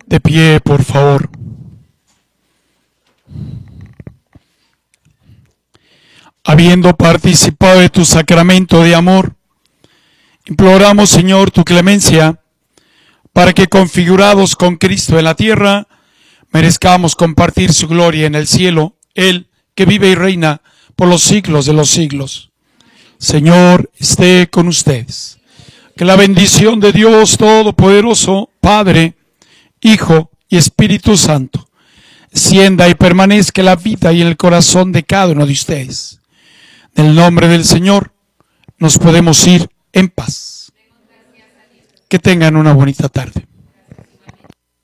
De pie, por favor. Habiendo participado de tu sacramento de amor, imploramos, Señor, tu clemencia, para que, configurados con Cristo en la tierra, merezcamos compartir su gloria en el cielo, Él que vive y reina por los siglos de los siglos. Señor, esté con ustedes. Que la bendición de Dios Todopoderoso, Padre, Hijo y Espíritu Santo, descienda y permanezca en la vida y en el corazón de cada uno de ustedes. En el nombre del Señor, nos podemos ir en paz. Que tengan una bonita tarde.